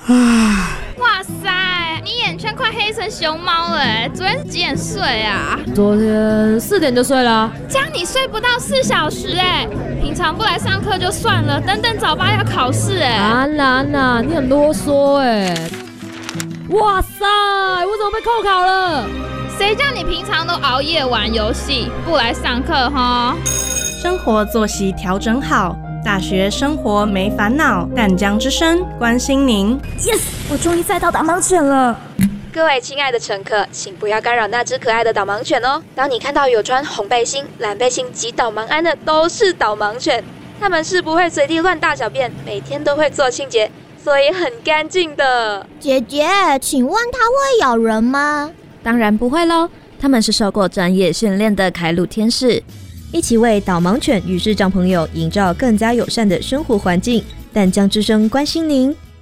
哇塞，你眼圈快黑成熊猫了欸！昨天是几点睡啊？ 昨天4点就睡了。 这样你睡不到4小时哎！平常不来上课就算了，等等早八要考试哎！ 安娜，你很啰嗦哎！哇塞，我怎么被扣考了？ 谁叫你平常都熬夜玩游戏，不来上课哈？ 生活作息调整好，大学生活没烦恼。淡江之声关心您。 Yes， 我终于载到导盲犬了。 各位亲爱的乘客，请不要干扰那只可爱的导盲犬哦。当你看到有穿红背心、蓝背心及导盲鞍的，都是导盲犬。它们是不会随地乱大小便，每天都会做清洁，所以很干净的。 姐姐，请问它会咬人吗？ 当然不会咯，它们是受过专业训练的凯鲁天使，一起为导盲犬与视障朋友营造更加友善的生活环境。淡江之声关心您。